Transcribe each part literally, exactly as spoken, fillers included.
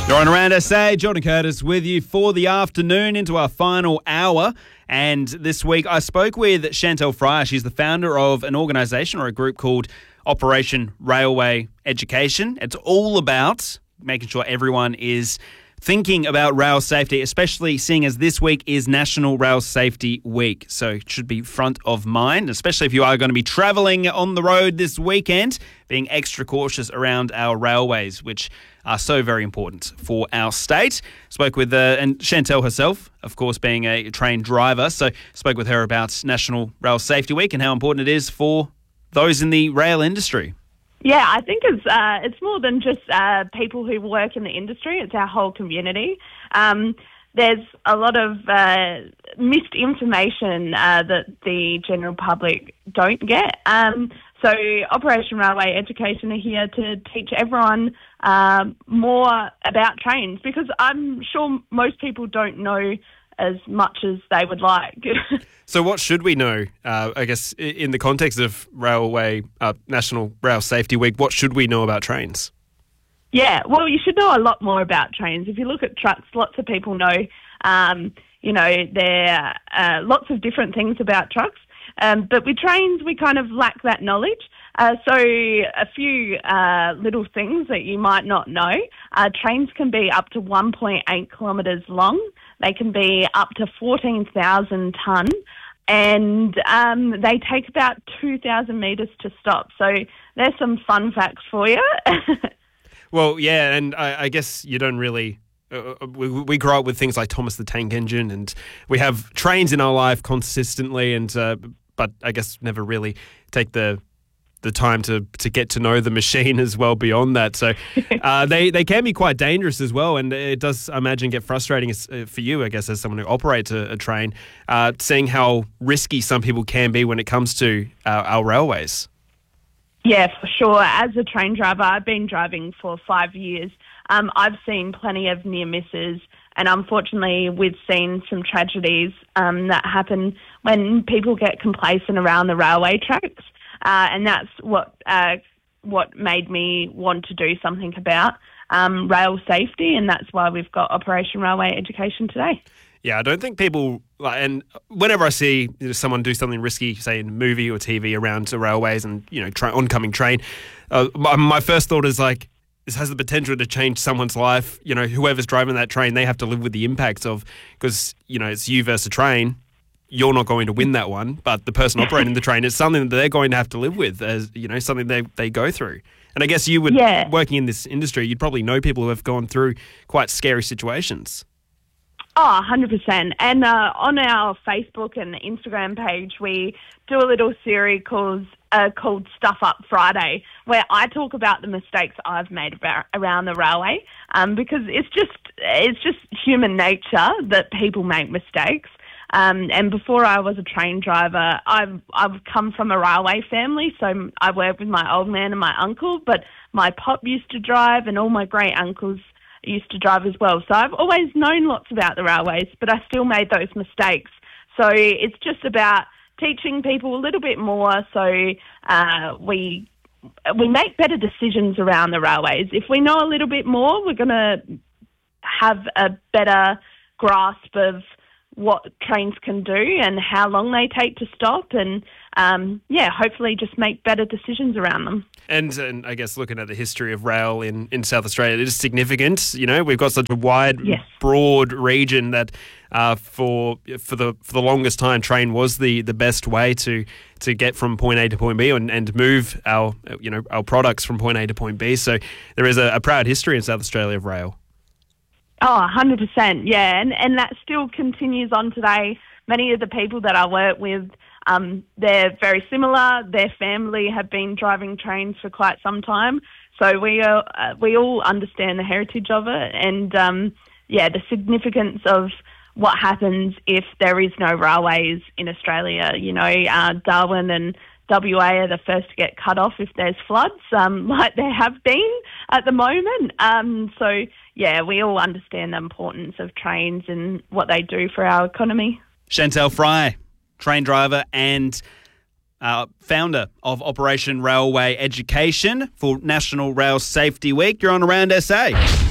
You're on Around S A, Jordan Curtis with you for the afternoon into our final hour. And this week I spoke with Chantel Fryer. She's the founder of an organisation or a group called Operation Railway Education. It's all about making sure everyone is thinking about rail safety, especially seeing as this week is National Rail Safety Week. So it should be front of mind, especially if you are going to be travelling on the road this weekend, being extra cautious around our railways, which are so very important for our state. Spoke with, uh, and Chantel herself, of course, being a trained driver, so spoke with her about National Rail Safety Week and how important it is for those in the rail industry. Yeah, I think it's uh, it's more than just uh, people who work in the industry. It's our whole community. Um, there's a lot of uh, missed information uh, that the general public don't get. Um, so Operation Railway Education are here to teach everyone uh, more about trains, because I'm sure most people don't know as much as they would like. So what should we know, uh, I guess, in the context of Railway uh, National Rail Safety Week, what should we know about trains? Yeah, well, you should know a lot more about trains. If you look at trucks, lots of people know, um, you know, there are uh, lots of different things about trucks. Um, but with trains, we kind of lack that knowledge. Uh, so a few uh, little things that you might not know. Uh, trains can be up to one point eight kilometres long. They can be up to fourteen thousand tonne, and um, they take about two thousand metres to stop. So there's some fun facts for you. Well, yeah, and I, I guess you don't really... Uh, we, we grow up with things like Thomas the Tank Engine, and we have trains in our life consistently, and uh, but I guess never really take the... the time to, to get to know the machine as well beyond that. So uh, they, they can be quite dangerous as well, and it does, I imagine, get frustrating as, uh, for you, I guess, as someone who operates a, a train, uh, seeing how risky some people can be when it comes to our, our railways. Yeah, for sure. As a train driver, I've been driving for five years. Um, I've seen plenty of near misses, and unfortunately we've seen some tragedies um, that happen when people get complacent around the railway tracks. Uh, and that's what uh, what made me want to do something about um, rail safety, and that's why we've got Operation Railway Education today. Yeah, I don't think people, like, and whenever I see you know, someone do something risky, say in a movie or T V around the railways and, you know, tra- oncoming train, uh, my, my first thought is like, this has the potential to change someone's life. You know, whoever's driving that train, they have to live with the impacts of, because, you know, it's you versus a train. You're not going to win that one, but the person operating the train is something that they're going to have to live with, as you know, something they, they go through. And I guess you would, yeah. working in this industry, you'd probably know people who have gone through quite scary situations. Oh, one hundred percent. And uh, on our Facebook and Instagram page, we do a little series called, uh, called Stuff Up Friday, where I talk about the mistakes I've made about, around the railway, um, because it's just it's just human nature that people make mistakes. Um, and before I was a train driver, I've I've come from a railway family, so I worked with my old man and my uncle, but my pop used to drive and all my great uncles used to drive as well. So I've always known lots about the railways, but I still made those mistakes. So it's just about teaching people a little bit more so uh, we we make better decisions around the railways. If we know a little bit more, we're going to have a better grasp of what trains can do and how long they take to stop, and um, yeah, hopefully just make better decisions around them. And, and I guess looking at the history of rail in, in South Australia, it is significant. You know, we've got such a wide, yes. broad region that uh, for for the for the longest time, train was the, the best way to to get from point A to point B and, and move our you know our products from point A to point B. So there is a, a proud history in South Australia of rail. Oh, one hundred percent, yeah, and, and that still continues on today. Many of the people that I work with, um, they're very similar. Their family have been driving trains for quite some time, so we are, uh, we all understand the heritage of it, and um, yeah, the significance of what happens if there is no railways in Australia. You know, uh, Darwin and W A are the first to get cut off if there's floods, um, like there have been at the moment. Um, so, yeah, we all understand the importance of trains and what they do for our economy. Chantel Fryer, train driver and uh, founder of Operation Railway Education for National Rail Safety Week. You're on Around S A.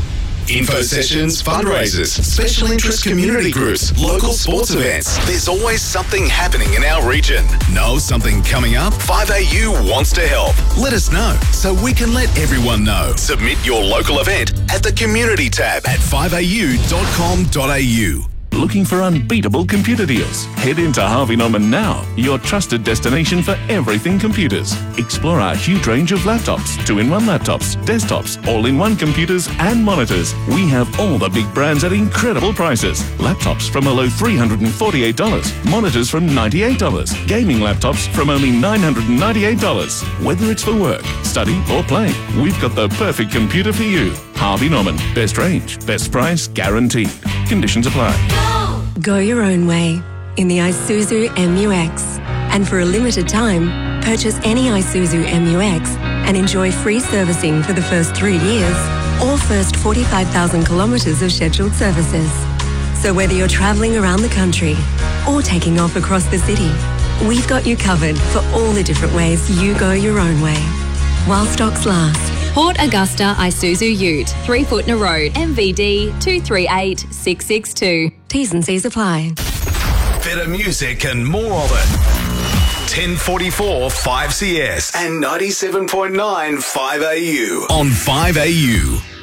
Info sessions, fundraisers, special interest community groups, local sports events. There's always something happening in our region. Know something coming up? five A U wants to help. Let us know so we can let everyone know. Submit your local event at the community tab at five a u dot com dot a u. Looking for unbeatable computer deals? Head into Harvey Norman now, your trusted destination for everything computers. Explore our huge range of laptops, two-in-one laptops, desktops, all-in-one computers and monitors. We have all the big brands at incredible prices. Laptops from a low three hundred forty-eight dollars, monitors from ninety-eight dollars, gaming laptops from only nine hundred ninety-eight dollars. Whether it's for work, study or play, we've got the perfect computer for you. Harvey Norman, best range, best price guaranteed. Conditions apply. Go your own way in the Isuzu M U X. And for a limited time, purchase any Isuzu M U X and enjoy free servicing for the first three years or first forty-five thousand kilometres of scheduled services. So whether you're travelling around the country or taking off across the city, we've got you covered for all the different ways you go your own way. While stocks last. Port Augusta Isuzu Ute, three Footner Road, M V D two three eight six six two. T's and C's apply. Better music and more of it. ten forty-four five C S and ninety-seven point nine five A U on five A U.